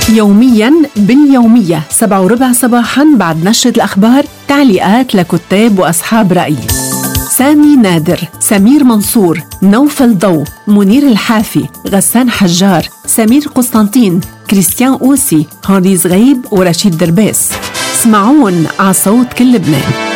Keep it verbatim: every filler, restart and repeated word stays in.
يومياً باليومية سبعة وربع صباحاً بعد نشرة الأخبار تعليقات لكتاب وأصحاب رأي. سامي نادر، سمير منصور، نوفل ضو، منير الحافي، غسان حجار، سمير قسطنطين، كريستيان أوسي، هنري زغيب ورشيد درباس. اسمعون على صوت كل لبنان.